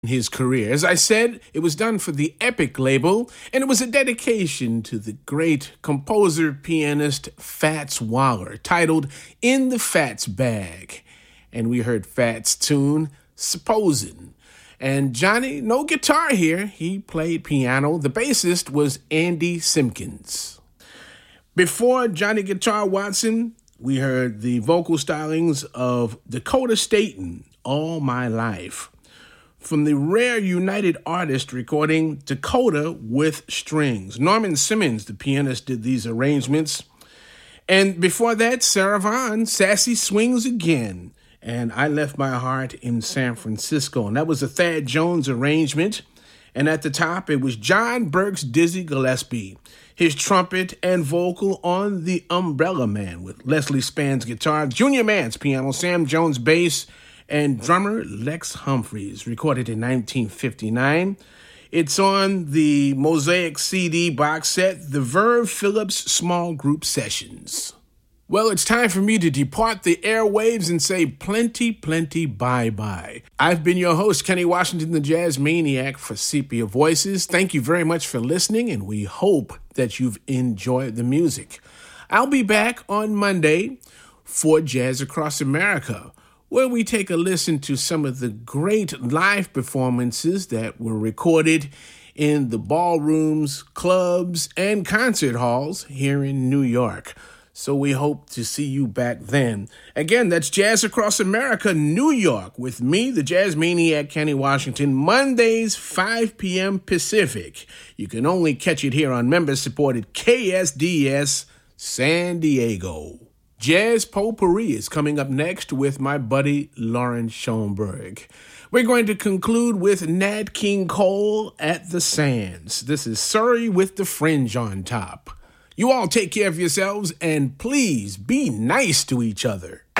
his career. As I said, it was done for the Epic label, and it was a dedication to the great composer, pianist Fats Waller, titled In the Fats Bag. And we heard Fats' tune, Supposin'. And Johnny, no guitar here. He played piano. The bassist was Andy Simpkins. Before Johnny Guitar Watson, we heard the vocal stylings of Dakota Staton, All My Life. From the rare United Artists recording, Dakota with Strings. Norman Simmons, the pianist, did these arrangements. And before that, Sarah Vaughan, Sassy Swings Again. And I Left My Heart in San Francisco. And that was a Thad Jones arrangement. And at the top, it was John Burke's Dizzy Gillespie. His trumpet and vocal on The Umbrella Man with Leslie Spann's guitar, Junior Mance piano, Sam Jones bass, and drummer Lex Humphreys, recorded in 1959. It's on the Mosaic CD box set, the Verve Phillips Small Group Sessions. Well, it's time for me to depart the airwaves and say plenty bye-bye. I've been your host, Kenny Washington, the Jazz Maniac for Sepia Voices. Thank you very much for listening, and we hope that you've enjoyed the music. I'll be back on Monday for Jazz Across America, where we take a listen to some of the great live performances that were recorded in the ballrooms, clubs, and concert halls here in New York. So we hope to see you back then. Again, that's Jazz Across America, New York, with me, the Jazz Maniac, Kenny Washington, Mondays, 5 p.m. Pacific. You can only catch it here on member-supported KSDS San Diego. Jazz Potpourri is coming up next with my buddy Lawrence Schoenberg. We're going to conclude with Nat King Cole at the Sands. This is Surrey with the Fringe on top. You all take care of yourselves and please be nice to each other.